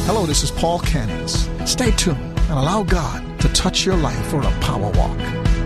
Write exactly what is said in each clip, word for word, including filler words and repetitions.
Hello, this is Paul Cannons. Stay tuned and allow God to touch your life for a power walk.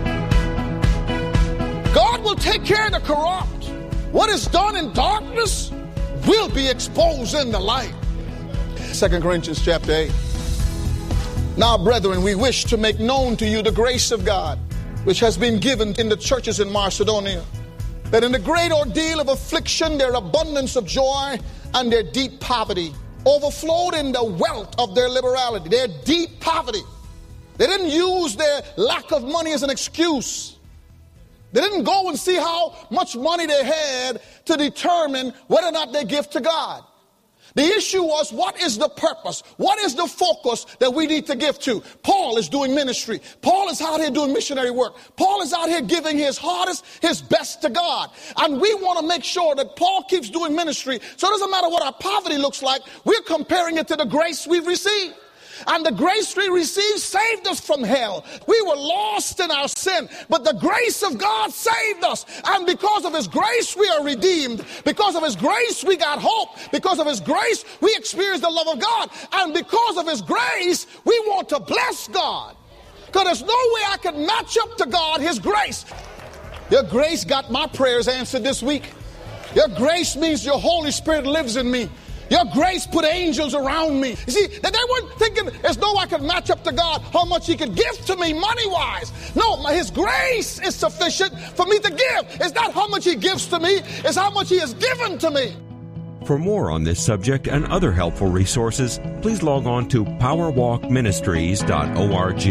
God will take care of the corrupt. What is done in darkness will be exposed in the light. Second Corinthians chapter eight. Now, brethren, we wish to make known to you the grace of God, which has been given in the churches in Macedonia, that in the great ordeal of affliction, their abundance of joy and their deep poverty overflowed in the wealth of their liberality, their deep poverty. They didn't use their lack of money as an excuse. They didn't go and see how much money they had to determine whether or not they give to God. The issue was, what is the purpose? What is the focus that we need to give to? Paul is doing ministry. Paul is out here doing missionary work. Paul is out here giving his hardest, his best to God. And we want to make sure that Paul keeps doing ministry. So it doesn't matter what our poverty looks like. We're comparing it to the grace we've received. And the grace we received saved us from hell. We were lost in our sin, but the grace of God saved us. And because of his grace, we are redeemed. Because of his grace, we got hope. Because of his grace, we experience the love of God. And because of his grace, we want to bless God. Because there's no way I can match up to God, his grace. Your grace got my prayers answered this week. Your grace means your Holy Spirit lives in me. Your grace put angels around me. You see, that they weren't thinking as though I could match up to God how much he could give to me money-wise. No, his grace is sufficient for me to give. It's not how much he gives to me, it's how much he has given to me. For more on this subject and other helpful resources, please log on to power walk ministries dot org.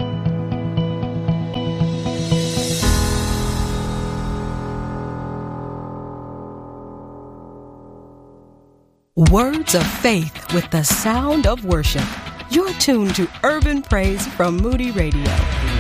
Words of faith with the sound of worship. You're tuned to Urban Praise from Moody Radio.